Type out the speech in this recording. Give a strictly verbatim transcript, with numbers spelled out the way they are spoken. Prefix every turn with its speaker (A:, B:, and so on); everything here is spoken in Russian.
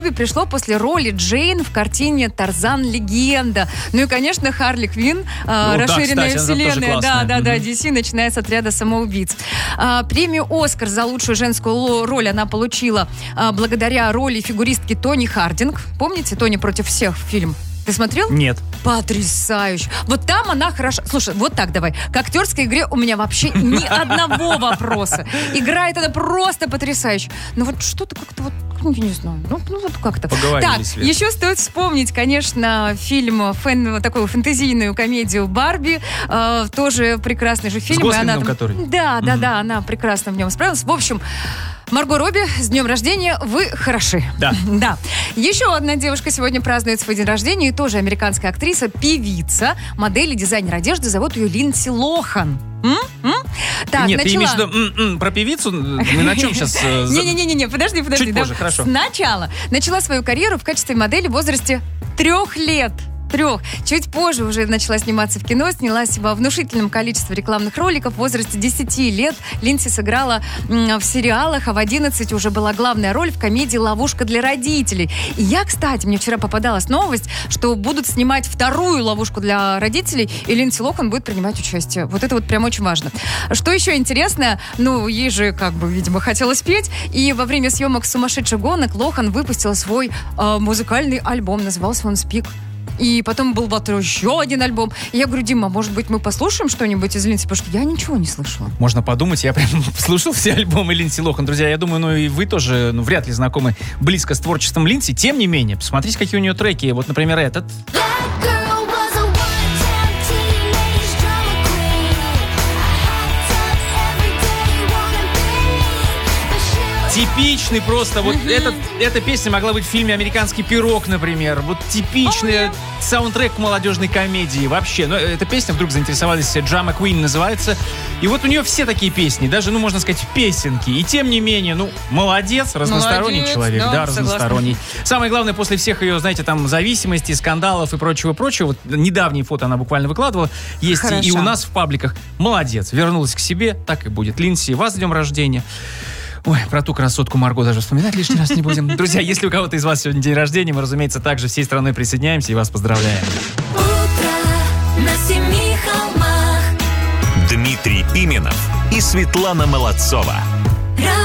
A: пришло после роли Джейн в картине «Тарзан. Легенда». Ну и, конечно, Харли Квинн, э,
B: ну,
A: расширенная
B: да, кстати,
A: вселенная. Да, да, да,
B: mm-hmm.
A: ди си, начиная с «Отряда самоубийц». А, премию «Оскар» за лучшую женскую роль она получила а, благодаря роли фигуристки Тони Хардинг. Помните «Тони против всех» фильм? Ты смотрел?
B: Нет.
A: Потрясающе. Вот там она хороша. Слушай, вот так давай. К актерской игре у меня вообще ни одного вопроса. Играет она просто потрясающе. Ну вот что-то как-то вот, ну, я не знаю. Ну, ну вот как-то.
B: Поговорили,
A: так,
B: Свет.
A: еще стоит вспомнить, конечно, фильм, фэн, такую фэнтезийную комедию «Барби». Э, тоже прекрасный же фильм.
B: С Гослингом,
A: она там...
B: который?
A: Да, да, mm-hmm. да, она прекрасно в нем справилась. В общем, Марго Робби, с днем рождения, вы хороши.
B: Да.
A: Да. Еще одна девушка сегодня празднует свой день рождения, и тоже американская актриса, певица, модель и дизайнер одежды, зовут ее Линдси Лохан. М? М? Так,
B: Нет,
A: начала...
B: ты имеешь в виду м-м, про певицу? Мы на чем сейчас?
A: Не-не-не, подожди, подожди.
B: Чуть позже, хорошо.
A: Сначала начала свою карьеру в качестве модели в возрасте трех лет. Трех. Чуть позже уже начала сниматься в кино, снялась во внушительном количестве рекламных роликов. В возрасте десяти лет Линдси сыграла м, в сериалах, а в одиннадцати уже была главная роль в комедии «Ловушка для родителей». И я, кстати, мне вчера попадалась новость, что будут снимать вторую «Ловушку для родителей», и Линдси Лохан будет принимать участие. Вот это вот прям очень важно. Что еще интересно, ну, ей же, как бы, видимо, хотелось петь, и во время съемок «Сумасшедших гонок» Лохан выпустила свой э, музыкальный альбом, назывался он «Speak». И потом был вот еще один альбом. И я говорю: Дима, может быть, мы послушаем что-нибудь из Линдси? Потому что я ничего не слышала.
B: Можно подумать, я прям слушал все альбомы Линдси Лохан. Друзья, я думаю, ну и вы тоже, ну, вряд ли знакомы близко с творчеством Линдси. Тем не менее, посмотрите, какие у нее треки. Вот, например, этот. Типичный просто, вот mm-hmm. этот, эта песня могла быть в фильме «Американский пирог», например. Вот типичный oh, yeah. саундтрек к молодежной комедии. Вообще, ну, эта песня вдруг заинтересовались, Джа Маккуин называется. И вот у нее все такие песни, даже, ну, можно сказать, песенки. И тем не менее, ну, молодец, разносторонний
A: молодец,
B: человек, да,
A: да
B: разносторонний.
A: Согласна.
B: Самое главное, после всех ее, знаете, там, зависимостей, скандалов и прочего-прочего, вот недавние фото она буквально выкладывала, есть и, и у нас в пабликах. Молодец, вернулась к себе, так и будет. Линдси, вас с днем рождения. Ой, про ту красотку Марго даже вспоминать лишний раз не будем. Друзья, если у кого-то из вас сегодня день рождения, мы, разумеется, также всей страной присоединяемся и вас поздравляем.
C: Утро на семи холмах. Дмитрий Пименов и Светлана Молодцова.